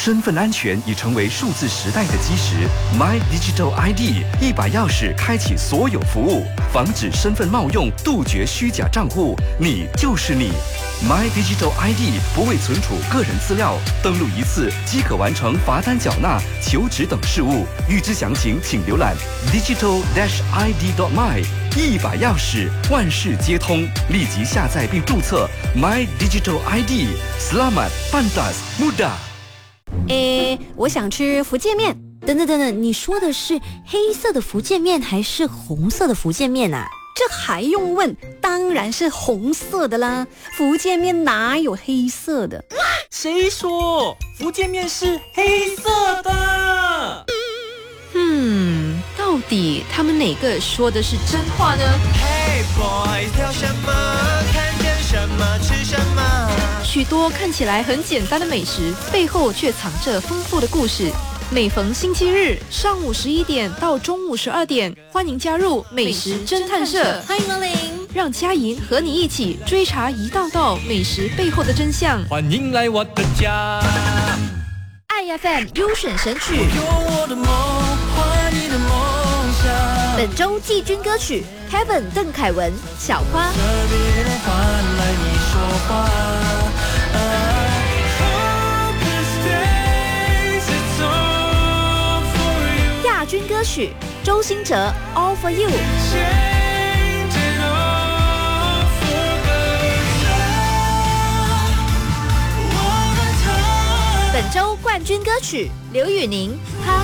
身份安全已成为数字时代的基石。My Digital ID 一把钥匙开启所有服务，防止身份冒用，杜绝虚假账户。你就是你。My Digital ID 不会存储个人资料，登录一次即可完成罚单缴纳、求职等事务。预知详情，请浏览 digital-id.my。一把钥匙，万事皆通。立即下载并注册 My Digital ID。Selamat Pantas Mudah。 我想吃福建面。等等，你说的是黑色的福建面还是红色的福建面啊？ 这还用问？当然是红色的啦！福建面哪有黑色的？ 谁说福建面是黑色的？ 到底他们哪个说的是真话呢？ Hey boys， 挑什么？看见什么吃什么？ 许多看起来很简单的美食，背后却藏着丰富的故事。每逢星期日上午11点到中午12点，欢迎加入美食侦探社， 欢迎光临， 让佳莹和你一起追查一道道美食背后的真相。 欢迎来我的家。 IFM 优选神曲， 有我的梦，换你的梦想。 本周季军歌曲 Kevin 邓凯文小花。 这别人换来你说话。 亚军歌曲周兴哲 All for You。本周冠军歌曲刘宇宁他。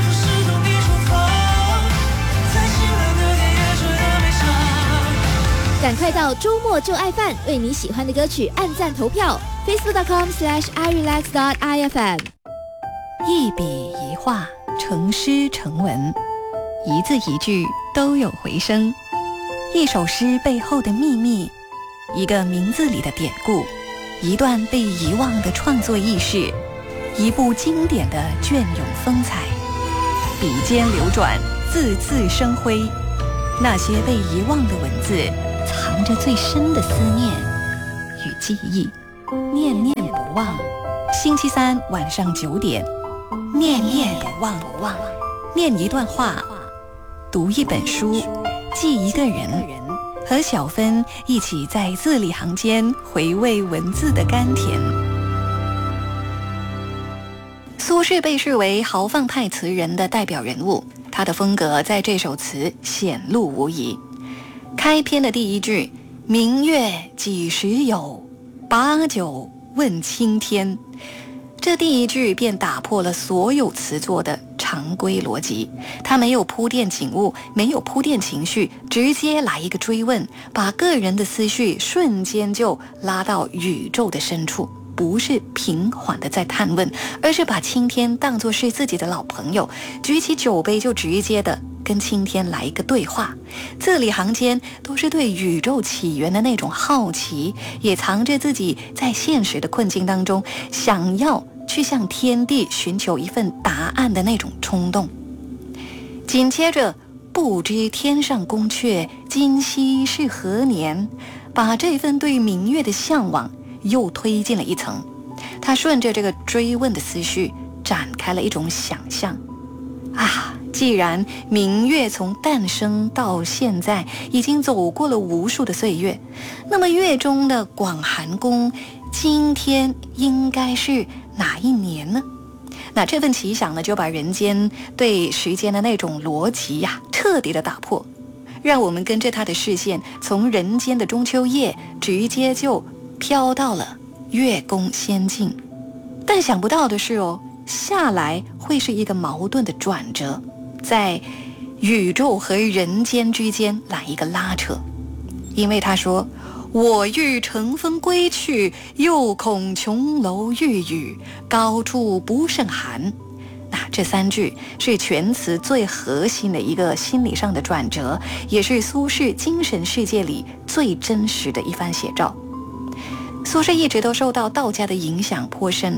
赶快到周末就爱饭，为你喜欢的歌曲按赞投票 facebook.com/irelax.ifm。 一笔一画，成诗成文，一字一句都有回声。一首诗背后的秘密，一个名字里的典故，一段被遗忘的创作轶事，一部经典的隽永风采。笔尖流转，字字生辉。那些被遗忘的文字，藏着最深的思念与记忆，念念不忘。星期三晚上9点，念念不忘。念一段话，读一本书，记一个人，和小芬一起在字里行间回味文字的甘甜。苏轼被视为豪放派词人的代表人物，他的风格在这首词显露无遗。开篇的第一句“明月几时有，把酒问青天”，这第一句便打破了所有词作的常规逻辑。他没有铺垫景物，没有铺垫情绪，直接来一个追问，把个人的思绪瞬间就拉到宇宙的深处。不是平缓的在探问，而是把青天当作是自己的老朋友，举起酒杯就直接的跟青天来一个对话。字里行间都是对宇宙起源的那种好奇，也藏着自己在现实的困境当中想要去向天地寻求一份答案的那种冲动。紧接着不知天上宫阙，今夕是何年，把这份对明月的向往又推进了一层。他顺着这个追问的思绪展开了一种想象既然明月从诞生到现在已经走过了无数的岁月，那么月中的广寒宫今天应该是哪一年呢？那这份奇想呢，就把人间对时间的那种逻辑彻底的打破，让我们跟着他的视线从人间的中秋夜直接就飘到了月宫仙境。但想不到的是下来会是一个矛盾的转折，在宇宙和人间之间来一个拉扯。因为他说我欲乘风归去，又恐琼楼玉宇，高处不胜寒。那这3句是全词最核心的一个心理上的转折，也是苏轼精神世界里最真实的一番写照。苏轼一直都受到道家的影响颇深，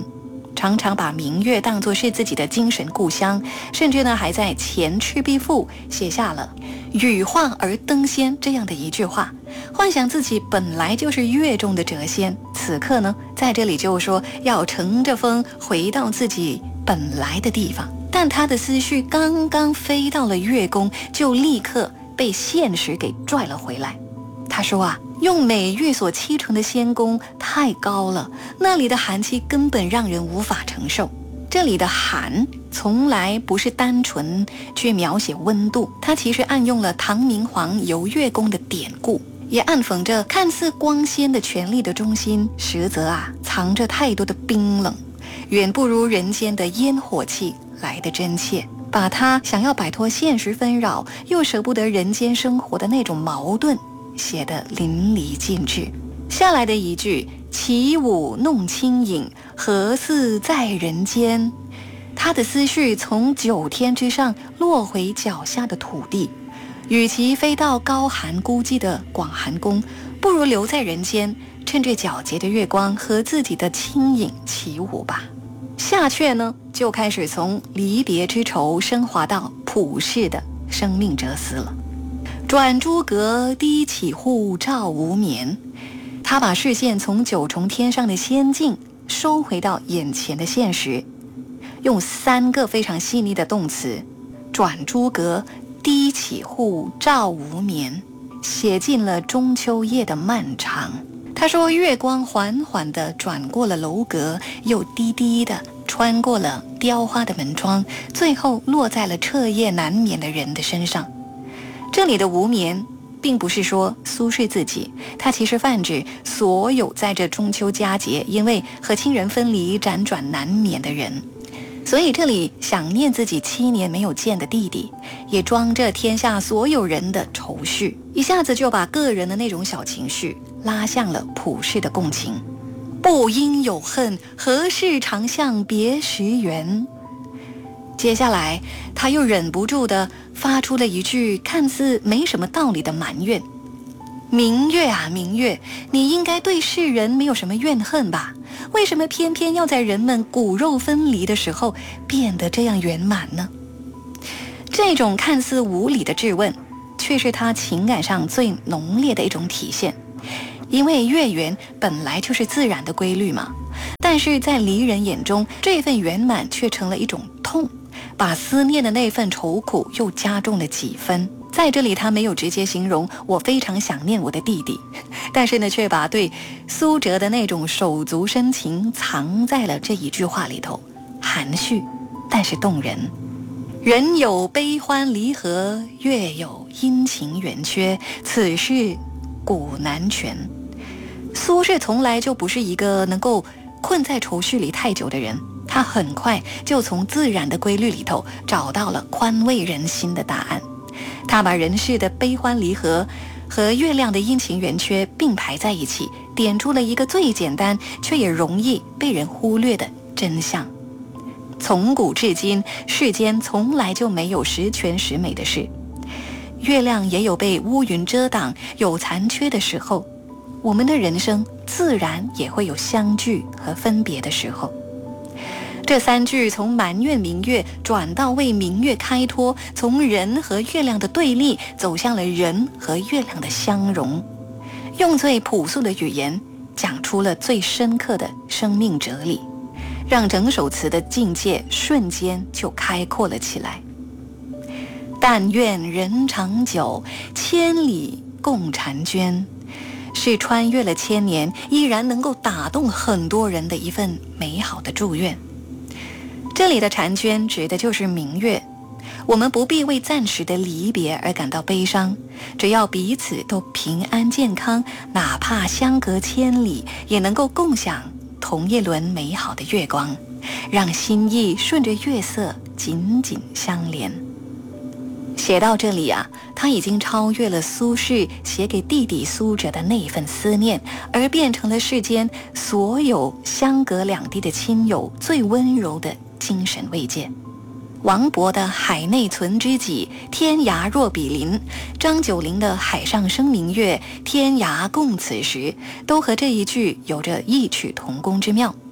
常常把明月当作是自己的精神故乡，甚至呢还在《前赤壁赋》写下了羽化而登仙这样的一句话，幻想自己本来就是月中的谪仙，此刻呢在这里就说要乘着风回到自己本来的地方。但他的思绪刚刚飞到了月宫，就立刻被现实给拽了回来。他说啊，用美玉所砌成的仙宫太高了，那里的寒气根本让人无法承受。这里的寒从来不是单纯去描写温度，它其实暗用了唐明皇游月宫的典故，也暗讽着看似光鲜的权力的中心，实则啊藏着太多的冰冷，远不如人间的烟火气来得真切。把他想要摆脱现实纷扰，又舍不得人间生活的那种矛盾写得淋漓尽致。下来的一句起舞弄清影，何似在人间，他的思绪从9天之上落回脚下的土地，与其飞到高寒孤寂的广寒宫，不如留在人间，趁着皎洁的月光和自己的清影起舞吧。下阙呢就开始从离别之愁升华到普世的生命哲思了。转朱阁，低绮户，照无眠。他把视线从9重天上的仙境收回到眼前的现实，用3个非常细腻的动词转朱阁，低绮户，照无眠，写尽了中秋夜的漫长。他说月光缓缓地转过了楼阁，又低低地穿过了雕花的门窗，最后落在了彻夜难眠的人的身上。这里的无眠并不是说苏轼自己，它其实泛指所有在这中秋佳节因为和亲人分离辗转难眠的人。所以这里想念自己7年没有见的弟弟，也装着天下所有人的愁绪，一下子就把个人的那种小情绪拉向了普世的共情。不应有恨，何事长向别时圆。接下来他又忍不住地发出了一句看似没什么道理的埋怨：明月啊明月，你应该对世人没有什么怨恨吧？为什么偏偏要在人们骨肉分离的时候变得这样圆满呢？这种看似无理的质问，却是他情感上最浓烈的一种体现。因为月圆本来就是自然的规律嘛，但是在离人眼中，这份圆满却成了一种痛，把思念的那份愁苦又加重了几分。在这里他没有直接形容我非常想念我的弟弟，但是呢，却把对苏辙的那种手足深情藏在了这一句话里头，含蓄但是动人。人有悲欢离合，月有阴晴圆缺，此事古难全。苏轼从来就不是一个能够困在愁绪里太久的人，他很快就从自然的规律里头找到了宽慰人心的答案。他把人世的悲欢离合和月亮的阴晴圆缺并排在一起，点出了一个最简单却也容易被人忽略的真相。从古至今，世间从来就没有十全十美的事，月亮也有被乌云遮挡有残缺的时候，我们的人生自然也会有相聚和分别的时候。这3句从埋怨明月转到为明月开脱，从人和月亮的对立走向了人和月亮的相融，用最朴素的语言讲出了最深刻的生命哲理，让整首词的境界瞬间就开阔了起来。但愿人长久，千里共婵娟，是穿越了1000年依然能够打动很多人的一份美好的祝愿。这里的婵娟指的就是明月，我们不必为暂时的离别而感到悲伤，只要彼此都平安健康，哪怕相隔千里，也能够共享同一轮美好的月光，让心意顺着月色紧紧相连。写到这里啊，他已经超越了苏轼写给弟弟苏辙的那份思念，而变成了世间所有相隔两地的亲友最温柔的精神慰藉。王勃的海内存知己，天涯若比邻，张九龄的海上生明月，天涯共此时，都和这一句有着异曲同工之妙。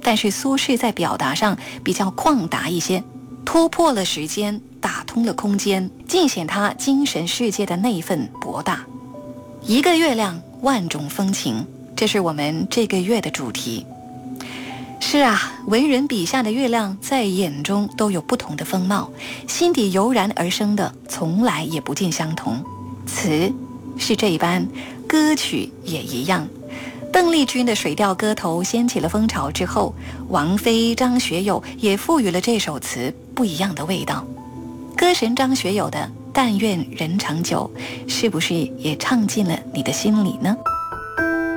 但是苏轼在表达上比较旷达一些，突破了时间，打通了空间，尽显他精神世界的那份博大。一个月亮，万种风情，这是我们这个月的主题。是啊，文人笔下的月亮在眼中都有不同的风貌，心底油然而生的从来也不尽相同。词是这般，歌曲也一样。邓丽君的《水调歌头》掀起了风潮之后，王菲、张学友也赋予了这首词不一样的味道。歌神张学友的《但愿人长久》，是不是也唱进了你的心里呢？